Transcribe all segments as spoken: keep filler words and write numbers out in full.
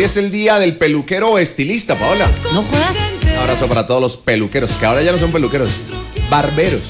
Hoy es el día del peluquero o estilista, Paola. No jodas. Un abrazo para todos los peluqueros, que ahora ya no son peluqueros, barberos.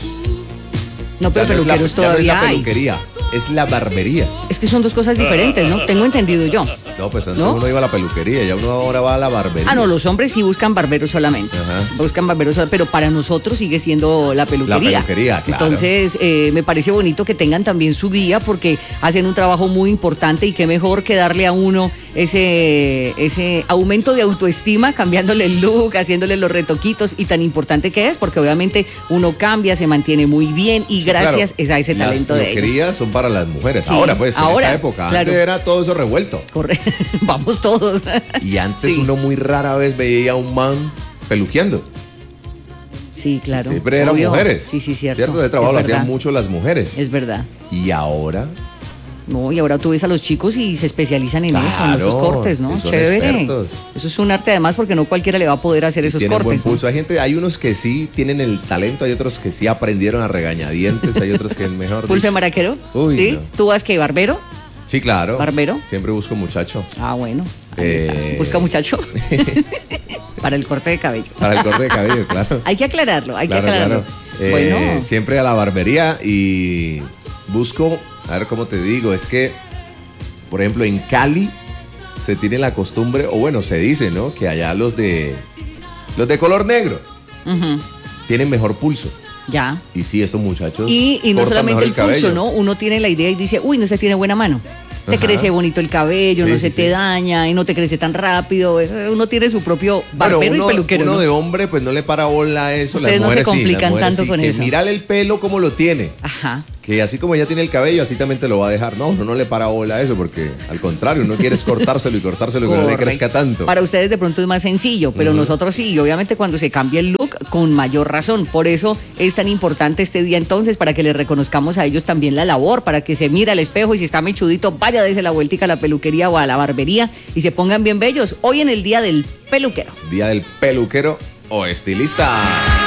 No, pero Ya no es la- peluqueros ya no es todavía la hay. peluquería, es la barbería. Es que son dos cosas diferentes, ¿no? Tengo entendido yo. No, pues antes ¿No? uno iba a la peluquería, ya uno ahora va a la barbería. Ah, no, los hombres sí buscan barberos solamente. Ajá. Buscan barberos, sol- pero para nosotros sigue siendo la peluquería. La peluquería, claro. Entonces, eh, me parece bonito que tengan también su día porque hacen un trabajo muy importante y qué mejor que darle a uno ese, ese aumento de autoestima, cambiándole el look, haciéndole los retoquitos y tan importante que es porque obviamente uno cambia, se mantiene muy bien y Sí, gracias claro. es a ese talento Las de ellos. peluquerías son para las mujeres. Sí, Ahora, pues, en ahora, esta época. claro. Antes era todo eso revuelto. Corre, vamos todos. Y antes Sí. uno muy rara vez veía a un man peluqueando. Sí, claro. Siempre eran obvio. mujeres. Sí, sí, cierto. Cierto, de trabajo Es lo hacían verdad. mucho las mujeres. Es verdad. Y ahora, No, y ahora tú ves a los chicos y se especializan en eso, en esos Claro, cortes, ¿no? sí son Chévere. expertos. Eso es un arte además porque no cualquiera le va a poder hacer esos tienen buen cortes. ¿no? pulso. Hay gente, hay unos que sí tienen el talento, hay otros que sí aprendieron a regañadientes, hay otros que es mejor. ¿Pulso de dicho. maraquero? Uy, ¿Sí? no. ¿Tú vas que barbero? Sí, claro. ¿Barbero? Siempre busco muchacho. Ah, bueno. Ahí Eh. está. Busca muchacho. Para el corte de cabello. Para el corte de cabello, claro. Hay que aclararlo, hay Claro, que aclararlo. claro. Eh, Bueno, Siempre a la barbería y busco, a ver cómo te digo, es que, por ejemplo, en Cali se tiene la costumbre, o bueno, se dice, ¿no? Que allá los de los de color negro ujú, tienen mejor pulso. ya. Y sí, estos muchachos Y, y no cortan solamente mejor el pulso, cabello. ¿no? Uno tiene la idea y dice, uy, no se tiene buena mano. Te Ajá. crece bonito el cabello, Sí, no sí, se te sí. daña y no te crece tan rápido. Eh, Uno tiene su propio Bueno, barbero uno, y peluquero. uno ¿no? de hombre pues no le para bola a eso. Ustedes las no se mujeres sí, las complican mujeres tanto sí, con que eso. Mírale el pelo como lo tiene. Ajá. Que así como ella tiene el cabello, así también te lo va a dejar. No, uno no le para bola a eso porque al contrario, uno quiere es cortárselo y cortárselo y que no le Correcto. crezca tanto. Para ustedes de pronto es más sencillo, pero Ujú. nosotros sí, y obviamente cuando se cambia el look, con mayor razón. Por eso es tan importante este día entonces, para que les reconozcamos a ellos también la labor, para que se mire al espejo y si está mechudito, vaya desde la vueltica a la peluquería o a la barbería y se pongan bien bellos. Hoy en el día del peluquero. Día del peluquero o estilista.